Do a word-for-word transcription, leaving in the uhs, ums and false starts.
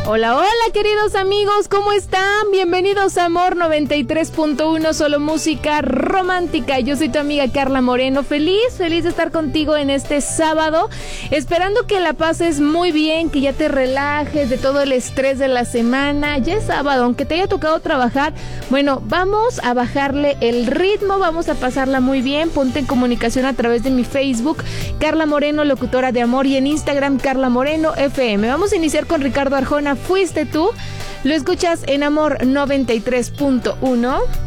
Hola, hola queridos amigos, ¿cómo están? Bienvenidos a Amor noventa y tres punto uno, solo música romántica. Yo soy tu amiga Carla Moreno, feliz, feliz de estar contigo en este sábado, esperando que la pases muy bien, que ya te relajes de todo el estrés de la semana. Ya es sábado, aunque te haya tocado trabajar, bueno, vamos a bajarle el ritmo, vamos a pasarla muy bien. Ponte en comunicación a través de mi Facebook, Carla Moreno, locutora de amor, y en Instagram, Carla Moreno F M. Vamos a iniciar con Ricardo Arjona, Fuiste Tú. Lo escuchas en Amor noventa y tres punto uno.